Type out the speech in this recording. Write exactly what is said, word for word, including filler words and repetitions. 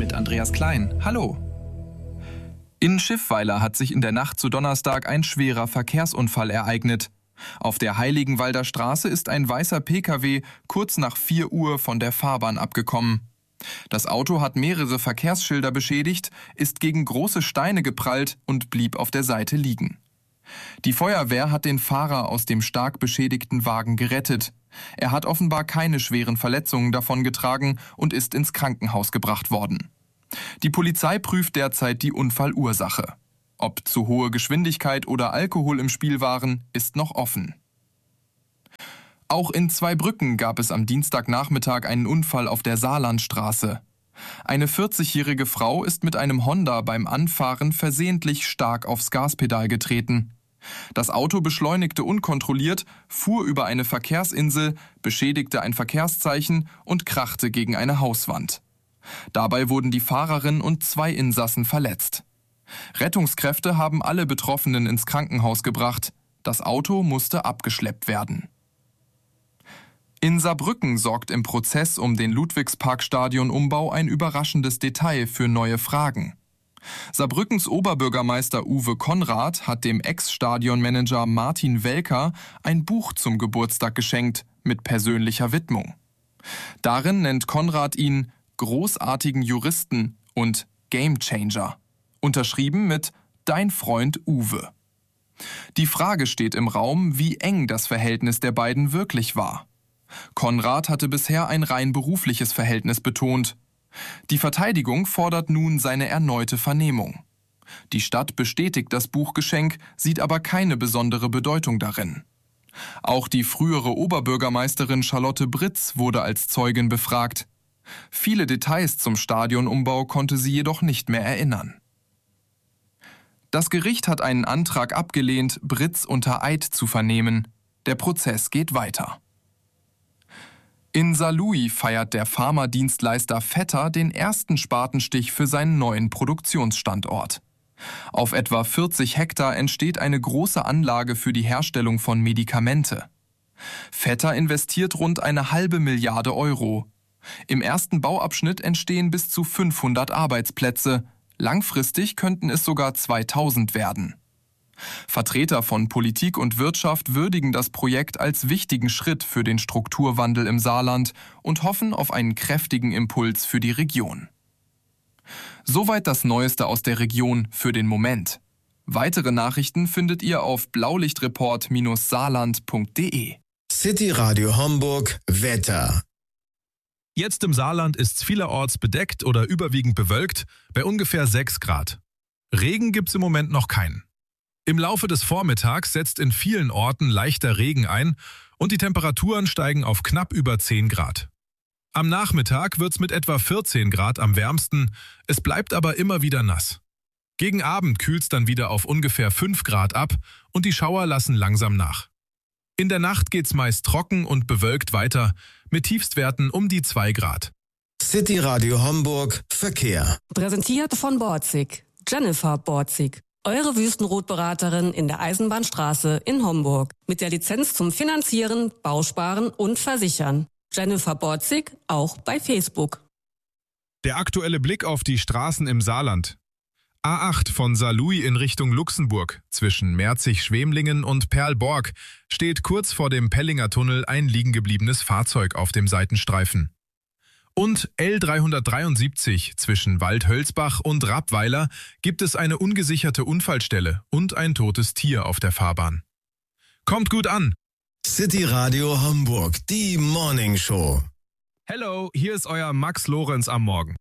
mit Andreas Klein. Hallo. In Schiffweiler hat sich in der Nacht zu Donnerstag ein schwerer Verkehrsunfall ereignet. Auf der Heiligenwalder Straße ist ein weißer Pkw kurz nach vier Uhr von der Fahrbahn abgekommen. Das Auto hat mehrere Verkehrsschilder beschädigt, ist gegen große Steine geprallt und blieb auf der Seite liegen. Die Feuerwehr hat den Fahrer aus dem stark beschädigten Wagen gerettet. Er hat offenbar keine schweren Verletzungen davongetragen und ist ins Krankenhaus gebracht worden. Die Polizei prüft derzeit die Unfallursache. Ob zu hohe Geschwindigkeit oder Alkohol im Spiel waren, ist noch offen. Auch in Zweibrücken gab es am Dienstagnachmittag einen Unfall auf der Saarlandstraße. Eine vierzigjährige Frau ist mit einem Honda beim Anfahren versehentlich stark aufs Gaspedal getreten. Das Auto beschleunigte unkontrolliert, fuhr über eine Verkehrsinsel, beschädigte ein Verkehrszeichen und krachte gegen eine Hauswand. Dabei wurden die Fahrerin und zwei Insassen verletzt. Rettungskräfte haben alle Betroffenen ins Krankenhaus gebracht. Das Auto musste abgeschleppt werden. In Saarbrücken sorgt im Prozess um den Ludwigspark-Stadion-Umbau ein überraschendes Detail für neue Fragen. Saarbrückens Oberbürgermeister Uwe Konrad hat dem Ex-Stadionmanager Martin Welker ein Buch zum Geburtstag geschenkt mit persönlicher Widmung. Darin nennt Konrad ihn großartigen Juristen und Gamechanger, unterschrieben mit Dein Freund Uwe. Die Frage steht im Raum, wie eng das Verhältnis der beiden wirklich war. Konrad hatte bisher ein rein berufliches Verhältnis betont. Die Verteidigung fordert nun seine erneute Vernehmung. Die Stadt bestätigt das Buchgeschenk, sieht aber keine besondere Bedeutung darin. Auch die frühere Oberbürgermeisterin Charlotte Britz wurde als Zeugin befragt. Viele Details zum Stadionumbau konnte sie jedoch nicht mehr erinnern. Das Gericht hat einen Antrag abgelehnt, Britz unter Eid zu vernehmen. Der Prozess geht weiter. In Saarlouis feiert der Pharmadienstleister Vetter den ersten Spatenstich für seinen neuen Produktionsstandort. Auf etwa vierzig Hektar entsteht eine große Anlage für die Herstellung von Medikamente. Vetter investiert rund eine halbe Milliarde Euro. Im ersten Bauabschnitt entstehen bis zu fünfhundert Arbeitsplätze. Langfristig könnten es sogar zweitausend werden. Vertreter von Politik und Wirtschaft würdigen das Projekt als wichtigen Schritt für den Strukturwandel im Saarland und hoffen auf einen kräftigen Impuls für die Region. Soweit das Neueste aus der Region für den Moment. Weitere Nachrichten findet ihr auf blaulichtreport Bindestrich saarland Punkt de. City Radio Homburg Wetter. Jetzt im Saarland ist's vielerorts bedeckt oder überwiegend bewölkt, bei ungefähr sechs Grad. Regen gibt's im Moment noch keinen. Im Laufe des Vormittags setzt in vielen Orten leichter Regen ein und die Temperaturen steigen auf knapp über zehn Grad. Am Nachmittag wird's mit etwa vierzehn Grad am wärmsten, es bleibt aber immer wieder nass. Gegen Abend kühlt's dann wieder auf ungefähr fünf Grad ab und die Schauer lassen langsam nach. In der Nacht geht's meist trocken und bewölkt weiter, mit Tiefstwerten um die zwei Grad. City Radio Homburg Verkehr. Präsentiert von Borzig. Jennifer Borzig. Eure Wüstenrotberaterin in der Eisenbahnstraße in Homburg. Mit der Lizenz zum Finanzieren, Bausparen und Versichern. Jennifer Borzig, auch bei Facebook. Der aktuelle Blick auf die Straßen im Saarland. A acht von Saarlouis in Richtung Luxemburg, zwischen Merzig-Schwemlingen und Perlborg, steht kurz vor dem Pellinger Tunnel ein liegengebliebenes Fahrzeug auf dem Seitenstreifen. Und L dreihundertdreiundsiebzig zwischen Waldhölzbach und Rappweiler gibt es eine ungesicherte Unfallstelle und ein totes Tier auf der Fahrbahn. Kommt gut an! City Radio Homburg, die Morning Show. Hello, hier ist euer Max Lorenz am Morgen.